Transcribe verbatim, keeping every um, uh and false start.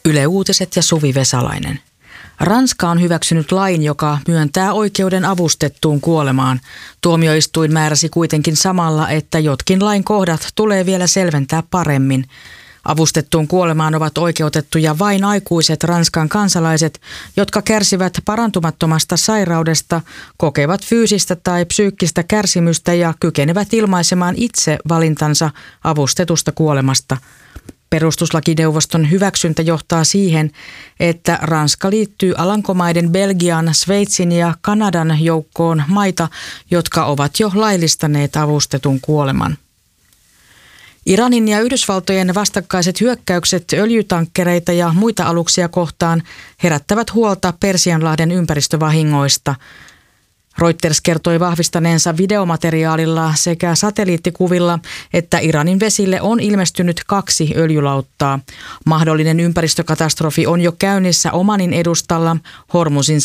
Yle Uutiset ja Suvi Vesalainen. Ranska on hyväksynyt lain, joka myöntää oikeuden avustettuun kuolemaan. Tuomioistuin määräsi kuitenkin samalla, että jotkin lain kohdat tulee vielä selventää paremmin. Avustettuun kuolemaan ovat oikeutettuja vain aikuiset Ranskan kansalaiset, jotka kärsivät parantumattomasta sairaudesta, kokevat fyysistä tai psyykkistä kärsimystä ja kykenevät ilmaisemaan itse valintansa avustetusta kuolemasta. Perustuslakineuvoston hyväksyntä johtaa siihen, että Ranska liittyy Alankomaiden, Belgian, Sveitsin ja Kanadan joukkoon maita, jotka ovat jo laillistaneet avustetun kuoleman. Iranin ja Yhdysvaltojen vastakkaiset hyökkäykset öljytankkereita ja muita aluksia kohtaan herättävät huolta Persianlahden ympäristövahingoista. Reuters kertoi vahvistaneensa videomateriaalilla sekä satelliittikuvilla, että Iranin vesille on ilmestynyt kaksi öljylauttaa. Mahdollinen ympäristökatastrofi on jo käynnissä Omanin edustalla Hormuzin